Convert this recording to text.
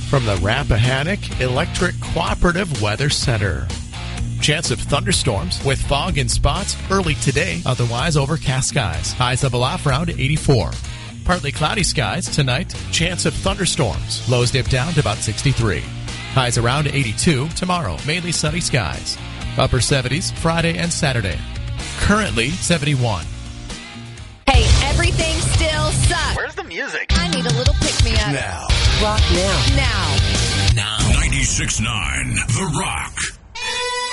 from the Rappahannock Electric Cooperative Weather Center. Chance of thunderstorms with fog in spots early today, otherwise overcast skies. Highs level off around 84. Partly cloudy skies tonight, chance of thunderstorms. Lows dip down to about 63. Highs around 82 tomorrow, mainly sunny skies. Upper 70s Friday and Saturday. Currently 71. Hey, everything still sucks. Where's the music? I need a little pick-me-up. Now. Rock now. Now. 96.9 The Rock.